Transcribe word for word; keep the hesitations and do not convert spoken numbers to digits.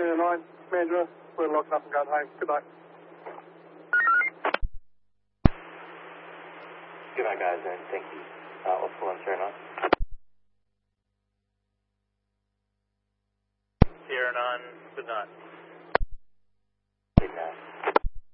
Sierra nine, Mandra, we're locking up and going home. Goodbye. Goodbye, guys, and thank you. Uh, Oscar one, Sierra nine. Sierra nine, good night. Good night.